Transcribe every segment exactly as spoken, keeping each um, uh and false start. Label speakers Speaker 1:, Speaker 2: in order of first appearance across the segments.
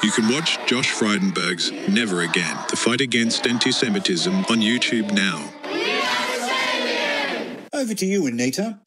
Speaker 1: You can watch Josh Frydenberg's Never Again, the fight against anti-Semitism on YouTube now.
Speaker 2: Over to you, Anita.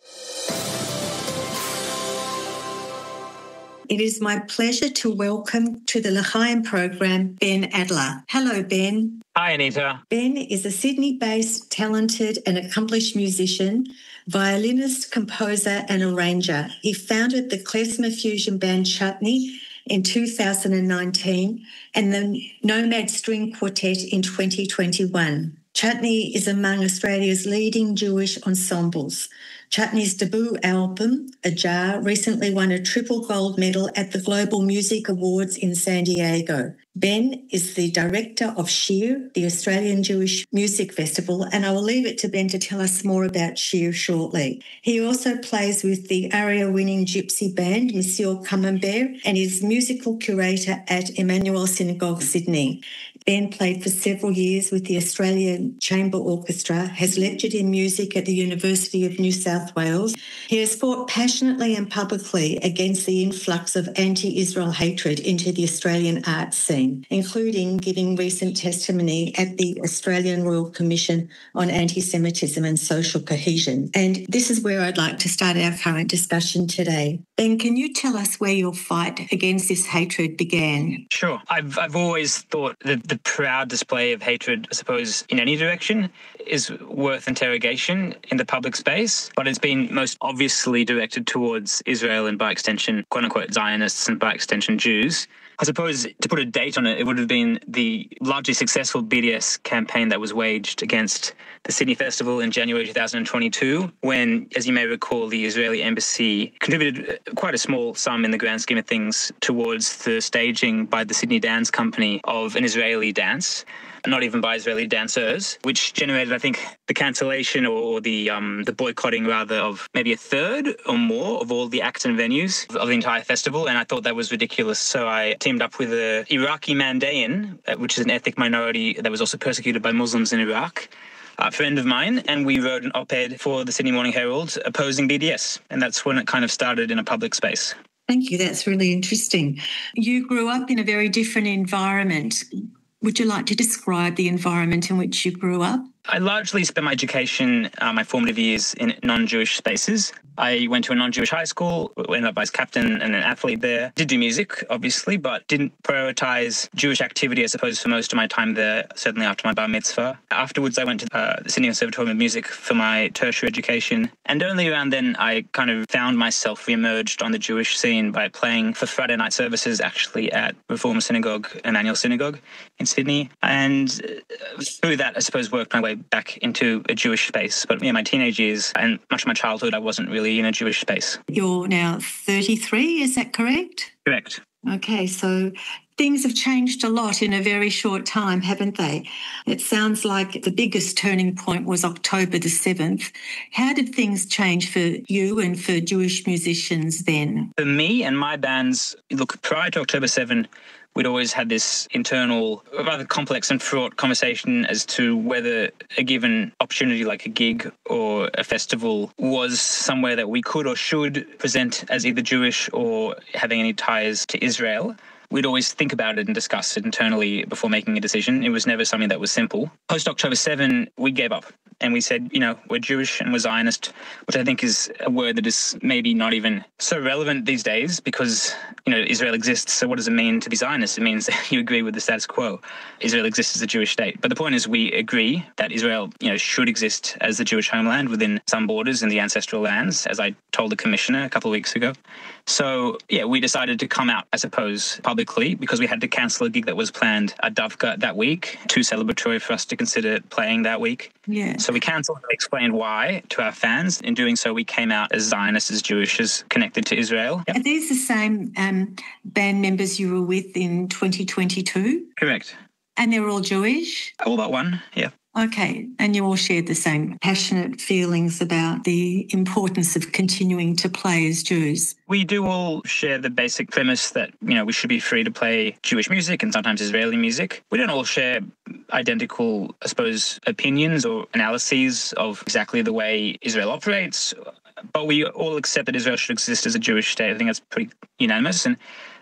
Speaker 3: It is my pleasure to welcome to the L'chaim program Ben Adler. Hello, Ben.
Speaker 4: Hi, Anita.
Speaker 3: Ben is a Sydney-based, talented and accomplished musician, violinist, composer and arranger. He founded the klezmer fusion band Chutney in two thousand nineteen and the Nomad String Quartet in twenty twenty-one. Chutney is among Australia's leading Jewish ensembles. Chutney's debut album, Ajar, recently won a triple gold medal at the Global Music Awards in San Diego. Ben is the director of Shir, the Australian Jewish Music Festival, and I will leave it to Ben to tell us more about Shir shortly. He also plays with the ARIA-winning Gypsy band, Monsieur Camembert, and is musical curator at Emmanuel Synagogue, Sydney. Ben played for several years with the Australian Chamber Orchestra, has lectured in music at the University of New South Wales. He has fought passionately and publicly against the influx of anti-Israel hatred into the Australian arts scene, including giving recent testimony at the Australian Royal Commission on Anti-Semitism and Social Cohesion. And this is where I'd like to start our current discussion today. Ben, can you tell us where your fight against this hatred began?
Speaker 4: Sure. I've I've always thought that the proud display of hatred, I suppose, in any direction is worth interrogation in the public space, but it's been most obviously directed towards Israel and by extension, quote-unquote, Zionists and by extension Jews. I suppose, to put a date on it, it would have been the largely successful B D S campaign that was waged against the Sydney Festival in January two thousand twenty-two, when, as you may recall, the Israeli embassy contributed quite a small sum in the grand scheme of things towards the staging by the Sydney Dance Company of an Israeli dance, not even by Israeli dancers, which generated, I think, the cancellation or the um, the boycotting, rather, of maybe a third or more of all the acts and venues of the entire festival, and I thought that was ridiculous. So I teamed up with an Iraqi Mandaean, which is an ethnic minority that was also persecuted by Muslims in Iraq, a friend of mine, and we wrote an op-ed for the Sydney Morning Herald opposing B D S, and that's when it kind of started in a public space.
Speaker 3: Thank you. That's really interesting. You grew up in a very different environment. Would you like to describe the environment in which you grew up?
Speaker 4: I largely spent my education, uh, my formative years, in non-Jewish spaces. I went to a non-Jewish high school, ended up as captain and an athlete there. Did do music, obviously, but didn't prioritize Jewish activity, I suppose, for most of my time there, certainly after my bar mitzvah. Afterwards, I went to uh, the Sydney Conservatorium of Music for my tertiary education. And only around then, I kind of found myself re-emerged on the Jewish scene by playing for Friday night services, actually, at Reform Synagogue, Emmanuel Synagogue in Sydney. And through that, I suppose, worked my way back into a Jewish space. But in my teenage years and much of my childhood, I wasn't really in a Jewish space.
Speaker 3: You're now thirty-three, is that correct?
Speaker 4: Correct.
Speaker 3: Okay, so things have changed a lot in a very short time, haven't they? It sounds like the biggest turning point was October the seventh. How did things change for you and for Jewish musicians then?
Speaker 4: For me and my bands, look, prior to October seventh, we'd always had this internal, rather complex and fraught conversation as to whether a given opportunity like a gig or a festival was somewhere that we could or should present as either Jewish or having any ties to Israel. We'd always think about it and discuss it internally before making a decision. It was never something that was simple. Post-October seventh, we gave up and we said, you know, we're Jewish and we're Zionist, which I think is a word that is maybe not even so relevant these days because, you know, Israel exists. So what does it mean to be Zionist? It means that you agree with the status quo. Israel exists as a Jewish state. But the point is we agree that Israel, you know, should exist as the Jewish homeland within some borders in the ancestral lands, as I told the commissioner a couple of weeks ago. So, yeah, we decided to come out, I suppose, publicly because we had to cancel a gig that was planned at Dovka that week, too celebratory for us to consider playing that week.
Speaker 3: Yeah.
Speaker 4: So we cancelled and explained why to our fans. In doing so, we came out as Zionists, as Jewish, as connected to Israel. Yep.
Speaker 3: Are these the same um, band members you were with in twenty twenty-two?
Speaker 4: Correct.
Speaker 3: And they're all Jewish?
Speaker 4: All but one, yeah.
Speaker 3: Okay, and you all shared the same passionate feelings about the importance of continuing to play as Jews.
Speaker 4: We do all share the basic premise that, you know, we should be free to play Jewish music and sometimes Israeli music. We don't all share identical, I suppose, opinions or analyses of exactly the way Israel operates, but we all accept that Israel should exist as a Jewish state. I think that's pretty unanimous. And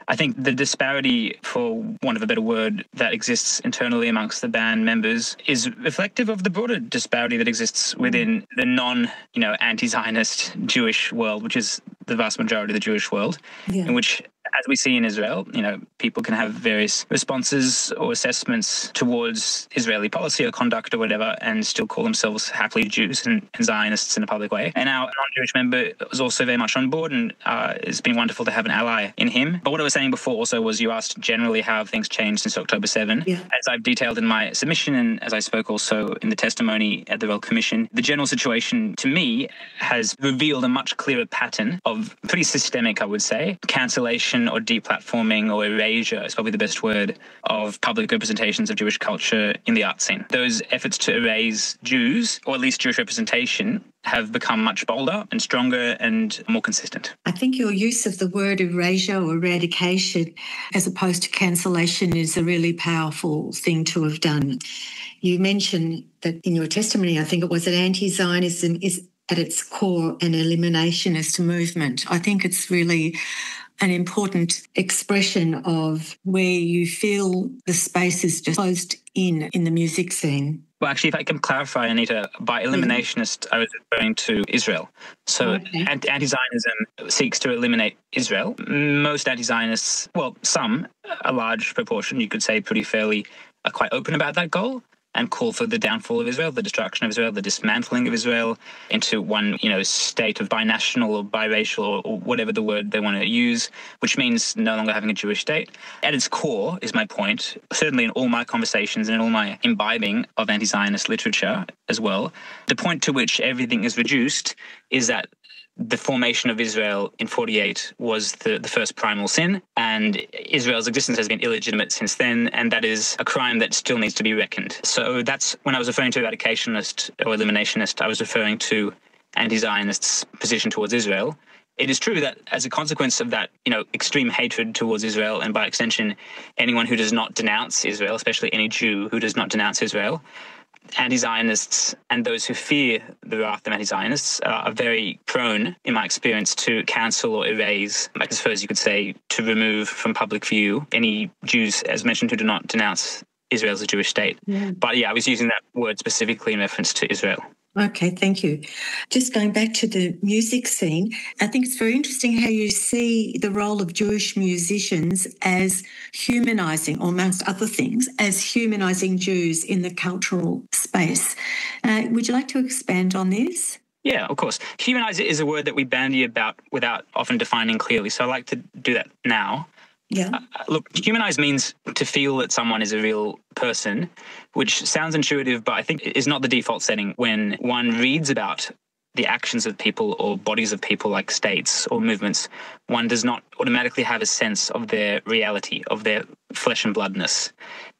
Speaker 4: I think the disparity, for want of a better word, that exists internally amongst the band members is reflective of the broader disparity that exists within the non, you know, anti-Zionist Jewish world, which is the vast majority of the Jewish world,
Speaker 3: yeah.
Speaker 4: in which, as we see in Israel, you know, people can have various responses or assessments towards Israeli policy or conduct or whatever and still call themselves happily Jews and, and Zionists in a public way. And our non-Jewish member was also very much on board, and uh, it's been wonderful to have an ally in him. But what I was saying before also was, you asked generally how have things changed since October seventh.
Speaker 3: Yeah.
Speaker 4: As I've detailed in my submission and as I spoke also in the testimony at the Royal Commission, the general situation to me has revealed a much clearer pattern of pretty systemic, I would say, cancellation or deplatforming or erasure is probably the best word, of public representations of Jewish culture in the art scene. Those efforts to erase Jews, or at least Jewish representation, have become much bolder and stronger and more consistent.
Speaker 3: I think your use of the word erasure or eradication as opposed to cancellation is a really powerful thing to have done. You mentioned that in your testimony, I think it was, that anti-Zionism is at its core an eliminationist movement. I think it's really an important expression of where you feel the space is just closed in in the music scene.
Speaker 4: Well, actually, if I can clarify, Anita, by eliminationist, I was referring to Israel. So
Speaker 3: okay.
Speaker 4: anti-Zionism seeks to eliminate Israel. Most anti-Zionists, well, some, a large proportion, you could say pretty fairly, are quite open about that goal and call for the downfall of Israel, the destruction of Israel, the dismantling of Israel into one, you know, state of binational or biracial or, or whatever the word they want to use, which means no longer having a Jewish state. At its core is my point, certainly in all my conversations and in all my imbibing of anti-Zionist literature as well, the point to which everything is reduced is that the formation of Israel in forty-eight was the, the first primal sin, and Israel's existence has been illegitimate since then, and that is a crime that still needs to be reckoned. So that's, when I was referring to eradicationist or eliminationist, I was referring to anti-Zionists' position towards Israel. It is true that as a consequence of that, you know, extreme hatred towards Israel, and by extension, anyone who does not denounce Israel, especially any Jew who does not denounce Israel, anti-Zionists and those who fear the wrath of anti-Zionists uh, are very prone, in my experience, to cancel or erase, I suppose you could say, to remove from public view any Jews, as mentioned, who do not denounce Israel as a Jewish state. Yeah. But yeah, I was using that word specifically in reference to Israel.
Speaker 3: Okay, thank you. Just going back to the music scene, I think it's very interesting how you see the role of Jewish musicians as humanising, or amongst other things, as humanising Jews in the cultural space. Uh, would you like to expand on this?
Speaker 4: Yeah, of course. Humanise is a word that we bandy about without often defining clearly, so I like to do that now.
Speaker 3: Yeah.
Speaker 4: Uh, look, humanize means to feel that someone is a real person, which sounds intuitive, but I think is not the default setting when one reads about the actions of people or bodies of people like states or movements. One does not automatically have a sense of their reality, of their flesh and bloodness.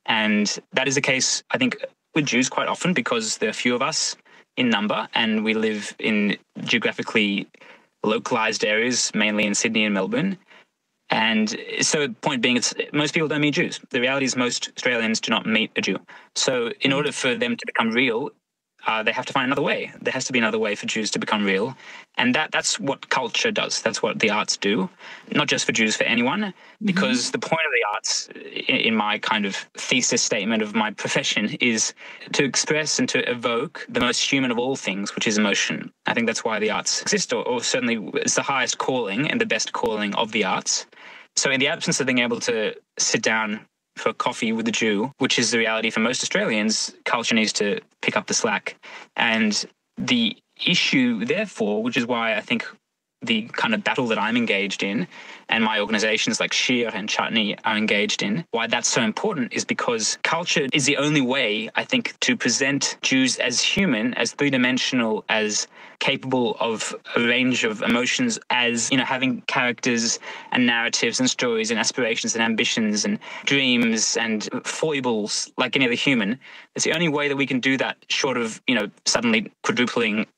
Speaker 4: And that is the case, I think, with Jews quite often because there are few of us in number and we live in geographically localized areas, mainly in Sydney and Melbourne. And so point being, it's, most people don't meet Jews. The reality is most Australians do not meet a Jew. So in order for them to become real, uh, they have to find another way. There has to be another way for Jews to become real. And that that's what culture does. That's what the arts do, not just for Jews, for anyone, because mm-hmm. the point of the arts, in, in my kind of thesis statement of my profession, is to express and to evoke the most human of all things, which is emotion. I think that's why the arts exist, or, or certainly it's the highest calling and the best calling of the arts. So in the absence of being able to sit down for coffee with a Jew, which is the reality for most Australians, culture needs to pick up the slack. And the issue, therefore, which is why I think the kind of battle that I'm engaged in and my organizations like Shir and Chutney are engaged in, why that's so important is because culture is the only way, I think, to present Jews as human, as three-dimensional, as capable of a range of emotions, as, you know, having characters and narratives and stories and aspirations and ambitions and dreams and foibles like any other human. It's the only way that we can do that, short of, you know, suddenly quadrupling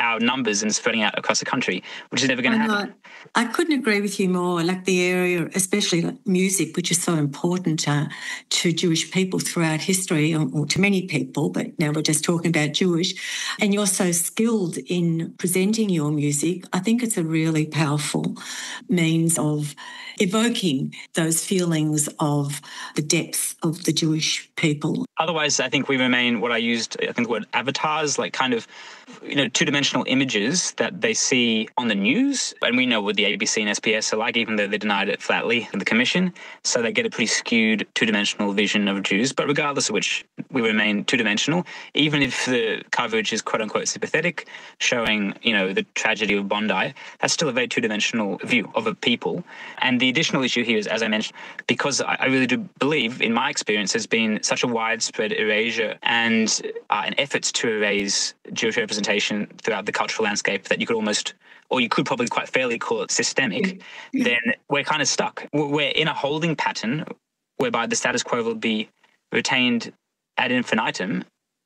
Speaker 4: our numbers and spreading out across the country, which is never going to happen.
Speaker 3: I couldn't agree with you more. Like the area, especially like music, which is so important uh, to Jewish people throughout history, or, or to many people, but now we're just talking about Jewish, and you're so skilled in presenting your music. I think it's a really powerful means of evoking those feelings of the depth of the Jewish people.
Speaker 4: Otherwise, I think we remain what I used, I think the word avatars, like kind of, you know, two-dimensional images that they see on the news. And we know what the A B C and S B S are like, even though they denied it flatly in the commission. So they get a pretty skewed two-dimensional vision of Jews. But regardless of which, we remain two-dimensional, even if the coverage is quote-unquote sympathetic, showing, you know, the tragedy of Bondi, that's still a very two-dimensional view of a people. And the additional issue here is, as I mentioned, because I really do believe, in my experience, there's been such a widespread erasure and uh, an efforts to erase Jewish representation throughout the cultural landscape that you could almost, or you could probably quite fairly call it systemic, yeah. Then we're kind of stuck. We're in a holding pattern whereby the status quo will be retained ad infinitum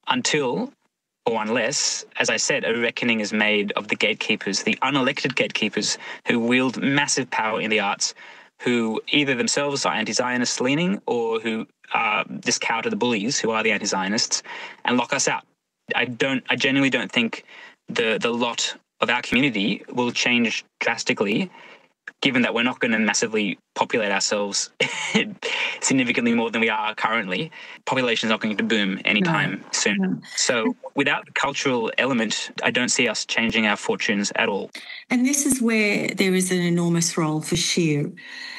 Speaker 4: until or unless, as I said, a reckoning is made of the gatekeepers, the unelected gatekeepers who wield massive power in the arts, who either themselves are anti-Zionist leaning or who uh, just counter the bullies who are the anti-Zionists and lock us out. I don't. I genuinely don't think the the lot of our community will change drastically, given that we're not going to massively populate ourselves significantly more than we are currently. Population is not going to boom anytime no. soon. No. So without the cultural element, I don't see us changing our fortunes at all.
Speaker 3: And this is where there is an enormous role for Shir.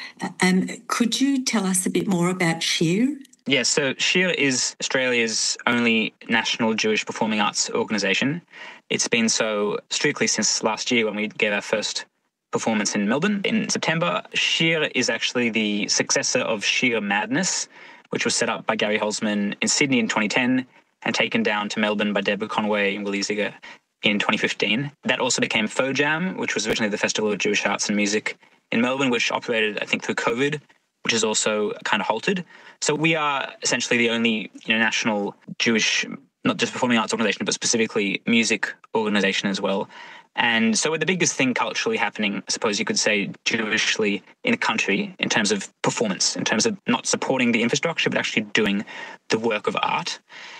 Speaker 3: Um, could you tell us a bit more about Shir?
Speaker 4: Yeah, so Shir is Australia's only national Jewish performing arts organisation. It's been so strictly since last year when we gave our first performance in Melbourne in September. Shir is actually the successor of Shir Madness, which was set up by Gary Holzman in Sydney in twenty ten and taken down to Melbourne by Deborah Conway and Willie Ziegler in twenty fifteen. That also became FOJAM, which was originally the Festival of Jewish Arts and Music in Melbourne, which operated, I think, through COVID, which is also kind of halted. So we are essentially the only, you know, national Jewish, not just performing arts organisation, but specifically music organisation as well. And so we're the biggest thing culturally happening, I suppose you could say, Jewishly in the country in terms of performance, in terms of not supporting the infrastructure, but actually doing the work of art.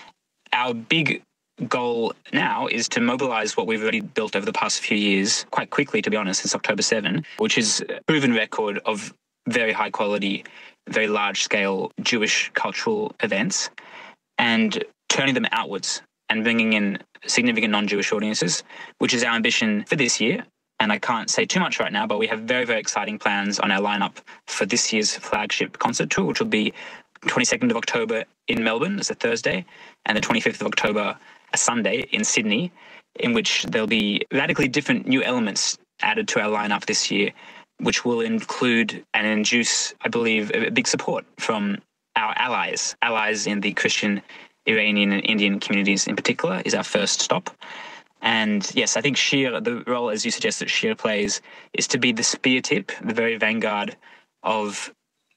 Speaker 4: Our big goal now is to mobilise what we've already built over the past few years, quite quickly, to be honest, since October seventh, which is a proven record of very high quality, very large scale Jewish cultural events, and turning them outwards and bringing in significant non-Jewish audiences, which is our ambition for this year. And I can't say too much right now, but we have very, very exciting plans on our lineup for this year's flagship concert tour, which will be twenty-second of October in Melbourne, it's a Thursday, and the twenty-fifth of October, a Sunday, in Sydney, in which there'll be radically different new elements added to our lineup this year, which will include and induce, I believe, a big support from our allies, allies in the Christian, Iranian and Indian communities in particular, is our first stop. And yes, I think Shir, the role, as you suggest, that Shir plays is to be the spear tip, the very vanguard of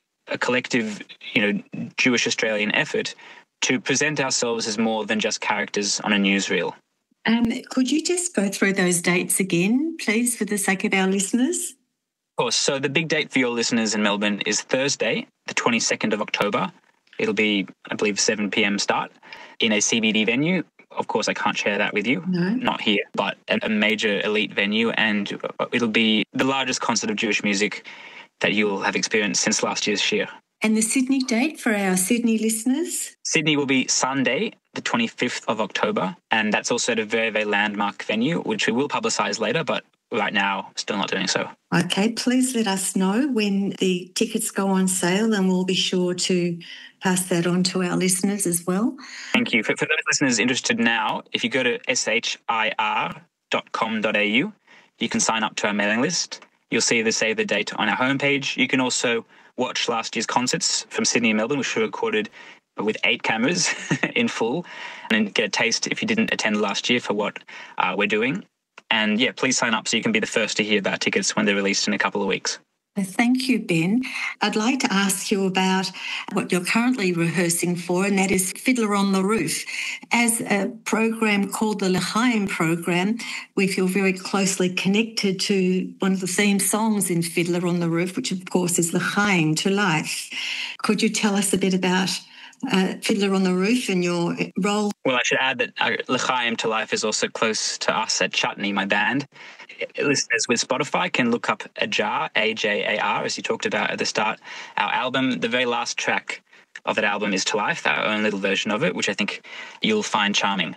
Speaker 4: a collective, you know, Jewish Australian effort to present ourselves as more than just characters on a newsreel.
Speaker 3: Um, could you just go through those dates again, please, for the sake of our listeners?
Speaker 4: Of course. So the big date for your listeners in Melbourne is Thursday, the twenty-second of October. It'll be, I believe, seven p.m. start in a C B D venue. Of course, I can't share that with you,
Speaker 3: no.
Speaker 4: Not here, but a major elite venue. And it'll be the largest concert of Jewish music that you'll have experienced since last year's Shir.
Speaker 3: And the Sydney date for our Sydney listeners?
Speaker 4: Sydney will be Sunday, the twenty-fifth of October. And that's also at a very, very landmark venue, which we will publicise later, but right now, still not doing so.
Speaker 3: Okay, please let us know when the tickets go on sale and we'll be sure to pass that on to our listeners as well.
Speaker 4: Thank you. For, for those listeners interested now, if you go to s h i r dot com dot a u, you can sign up to our mailing list. You'll see the save the date on our homepage. You can also watch last year's concerts from Sydney and Melbourne, which were recorded with eight cameras in full, and get a taste, if you didn't attend last year, for what uh, we're doing. And yeah, please sign up so you can be the first to hear about tickets when they're released in a couple of weeks.
Speaker 3: Thank you, Ben. I'd like to ask you about what you're currently rehearsing for, and that is Fiddler on the Roof. As a program called the L'Chaim program, we feel very closely connected to one of the theme songs in Fiddler on the Roof, which of course is L'Chaim, to life. Could you tell us a bit about uh, Fiddler on the Roof and your role?
Speaker 4: Well, I should add that uh, L'Chaim to life is also close to us at Chutney, my band. Listeners with Spotify can look up Ajar, A J A R, as you talked about at the start. Our album, the very last track of that album is To Life, our own little version of it, which I think you'll find charming.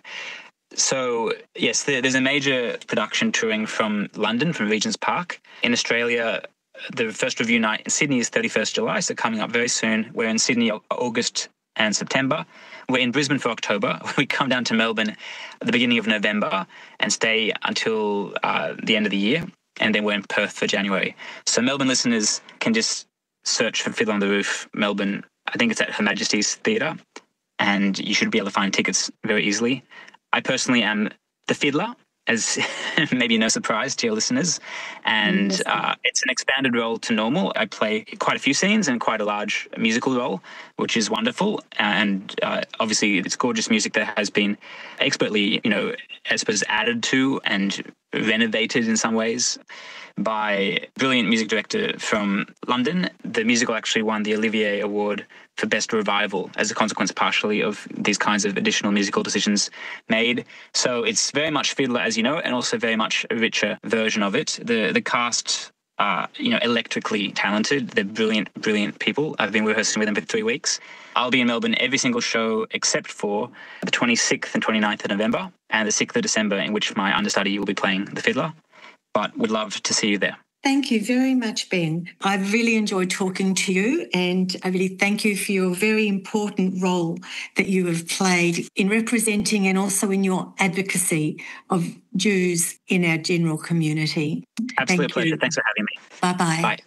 Speaker 4: So, yes, there's a major production touring from London, from Regent's Park. In Australia, the first review night in Sydney is thirty-first of July, so coming up very soon. We're in Sydney, August and September. We're in Brisbane for October. We come down to Melbourne at the beginning of November and stay until uh, the end of the year. And then we're in Perth for January. So Melbourne listeners can just search for Fiddler on the Roof, Melbourne. I think it's at Her Majesty's Theatre, and you should be able to find tickets very easily. I personally am the fiddler, as maybe no surprise to your listeners. And uh, it's an expanded role to normal. I play quite a few scenes and quite a large musical role, which is wonderful. And uh, obviously it's gorgeous music that has been expertly, you know, I suppose added to and renovated in some ways by a brilliant music director from London. The musical actually won the Olivier Award for Best Revival as a consequence partially of these kinds of additional musical decisions made. So it's very much Fiddler, as you know, and also very much a richer version of it. The the cast are, you know, electrically talented. They're brilliant, brilliant people. I've been rehearsing with them for three weeks. I'll be in Melbourne every single show except for the twenty-sixth and twenty-ninth of November and the sixth of December, in which my understudy will be playing the fiddler. But would love to see you there.
Speaker 3: Thank you very much, Ben. I've really enjoyed talking to you, and I really thank you for your very important role that you have played in representing and also in your advocacy of Jews in our general community.
Speaker 4: Absolute
Speaker 3: Thank
Speaker 4: pleasure.
Speaker 3: you.
Speaker 4: Thanks for having me.
Speaker 3: Bye-bye.
Speaker 4: Bye.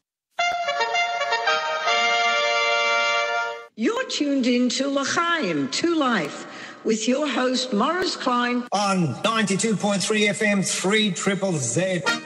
Speaker 2: You're tuned in to L'Chaim, To Life, with your host, Morris Klein.
Speaker 5: On ninety-two point three F M, three triple Z.